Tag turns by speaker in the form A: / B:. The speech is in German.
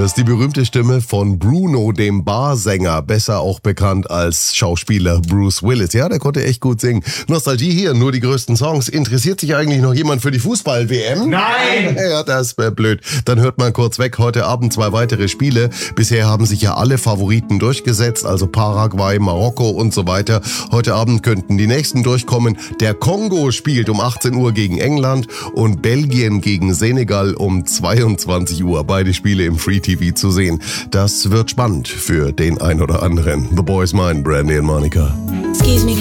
A: Das ist die berühmte Stimme von Bruno, dem Barsänger, besser auch bekannt als Schauspieler Bruce Willis. Ja, der konnte echt gut singen. Nostalgie hier, nur die größten Songs. Interessiert sich eigentlich noch jemand für die Fußball-WM?
B: Nein!
A: Ja, das wäre blöd. Dann hört mal kurz weg. Heute Abend 2 weitere Spiele. Bisher haben sich ja alle Favoriten durchgesetzt, also Paraguay, Marokko und so weiter. Heute Abend könnten die nächsten durchkommen. Der Kongo spielt um 18 Uhr gegen England und Belgien gegen Senegal um 22 Uhr. Beide Spiele im Free TV zu sehen. Das wird spannend für den ein oder anderen. The Boys Mine, Brandy und Monica.
C: Excuse me.